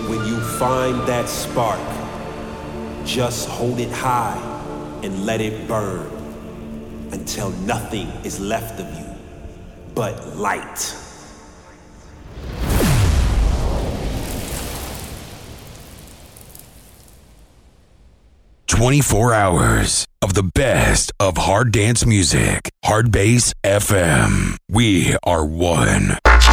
When you find that spark, just hold it high and let it burn until nothing is left of you but light. "24 hours of the best of hard dance music. Hard Bass FM. We are one."